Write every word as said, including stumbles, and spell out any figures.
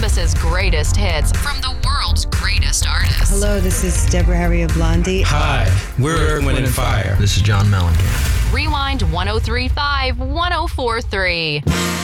Columbus's greatest hits from the world's greatest artists. Hello, this is Deborah Harry of Blondie. Hi, we're Earth, Wind and Fire. This is John Mellencamp. Rewind one oh three point five, one oh four point three.